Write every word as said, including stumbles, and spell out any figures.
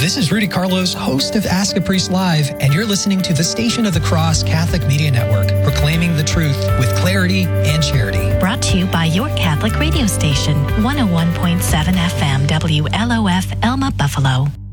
This is Rudy Carlos, host of Ask a Priest Live, and you're listening to the Station of the Cross Catholic Media Network, proclaiming the truth with clarity and charity. Brought to you by your Catholic radio station, one oh one point seven F M W L O F Elma Buffalo.